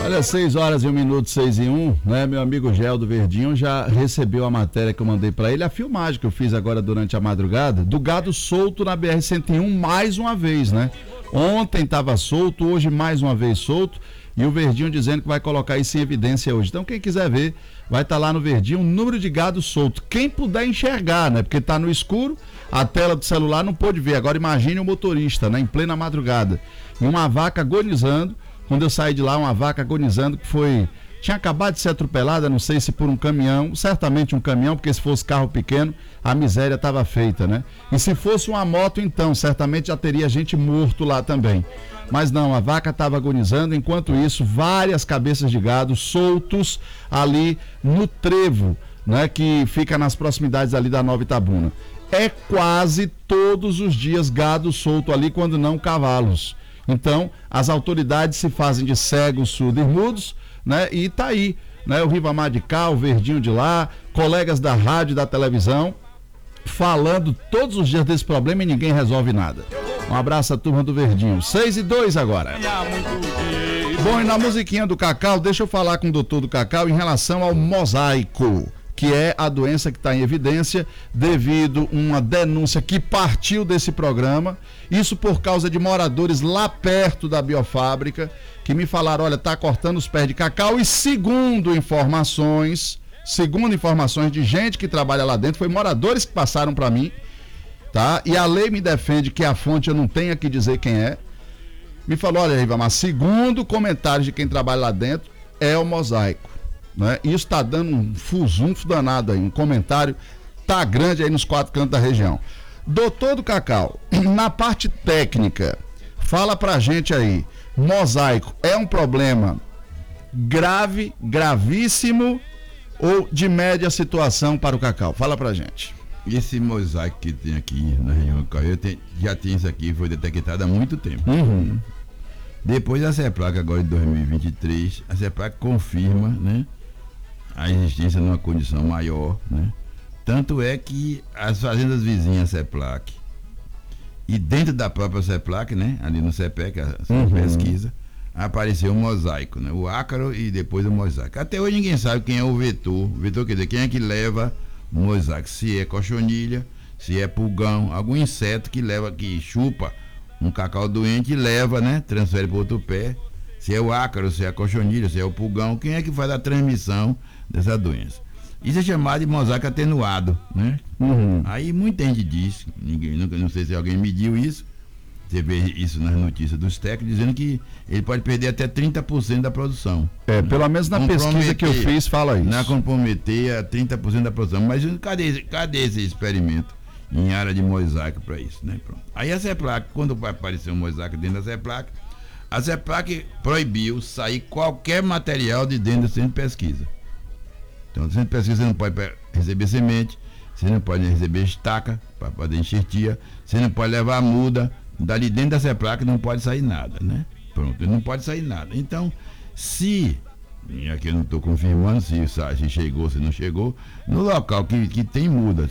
Olha, 6 horas e 1 minuto, 6 e 1, né? Meu amigo Gel do Verdinho já recebeu a matéria que eu mandei pra ele, a filmagem que eu fiz agora durante a madrugada, do gado solto na BR-101 mais uma vez, né? Ontem tava solto, hoje mais uma vez solto, e o Verdinho dizendo que vai colocar isso em evidência hoje. Então quem quiser ver, vai estar lá no Verdinho o número de gado solto. Quem puder enxergar, né? Porque tá no escuro, a tela do celular não pôde ver. Agora imagine o motorista, né? Em plena madrugada. E uma vaca agonizando. Quando eu saí de lá, uma vaca agonizando que tinha acabado de ser atropelada, não sei se por um caminhão, certamente um caminhão, porque se fosse carro pequeno, a miséria estava feita, né? E se fosse uma moto, então, certamente já teria gente morto lá também. Mas não, a vaca estava agonizando, enquanto isso, várias cabeças de gado soltos ali no trevo, né? Que fica nas proximidades ali da Nova Itabuna. É quase todos os dias gado solto ali, quando não cavalos. Então, as autoridades se fazem de cegos, surdos e mudos, né? E tá aí, né? O Ribamar de cá, o Verdinho de lá, colegas da rádio e da televisão, falando todos os dias desse problema e ninguém resolve nada. Um abraço à turma do Verdinho. 6 e 2 agora. Bom, e na musiquinha do Cacau, deixa eu falar com o doutor do Cacau em relação ao mosaico, que é a doença que está em evidência devido a uma denúncia que partiu desse programa, isso por causa de moradores lá perto da biofábrica, que me falaram, olha, tá cortando os pés de cacau, e segundo informações de gente que trabalha lá dentro, foi moradores que passaram para mim, tá? E a lei me defende que a fonte eu não tenho que dizer quem é, me falou, olha, Ribamar, segundo comentários de quem trabalha lá dentro, é o mosaico. Né? Isso está dando um fusunfo danado aí, um comentário tá grande aí nos 4 cantos da região. Doutor do Cacau, na parte técnica, fala pra gente aí, mosaico é um problema grave, gravíssimo ou de média situação para o cacau? Fala pra gente. Esse mosaico que tem aqui na região do Cacau, já tem isso aqui, foi detectado há muito tempo. Uhum. Depois a CEPLAC, agora de 2023, a CEPLAC confirma, né, a existência de uma condição maior, né? Tanto é que as fazendas vizinhas CEPLAC e dentro da própria CEPLAC, né, ali no CEPEC, a pesquisa, apareceu um mosaico, né? O ácaro e depois o mosaico. Até hoje ninguém sabe quem é o vetor. O vetor quer dizer, quem é que leva o mosaico? Se é cochonilha, se é pulgão, algum inseto que chupa um cacau doente e leva, né? Transfere para outro pé. Se é o ácaro, se é a cochonilha, se é o pulgão, quem é que faz a transmissão dessa doença? Isso é chamado de mosaico atenuado, né? Aí muita gente diz, não sei se alguém mediu isso, você vê isso nas notícias dos técnicos, dizendo que ele pode perder até 30% da produção. Pelo menos na pesquisa que eu fiz fala isso. Não comprometer a 30% da produção. Mas cadê esse experimento em área de mosaico para isso, né? Pronto. Aí a CEPLAC, quando vai aparecer um mosaico dentro da CEPLAC, a CEPLAC proibiu sair qualquer material de dentro do centro de pesquisa. Então, no centro de pesquisa você não pode receber semente, você não pode receber estaca para fazer enxertia, você não pode levar muda, dali dentro da CEPLAC não pode sair nada, né? Pronto, não pode sair nada. Então, se, e aqui eu não estou confirmando se chegou, se não chegou, no local que tem muda,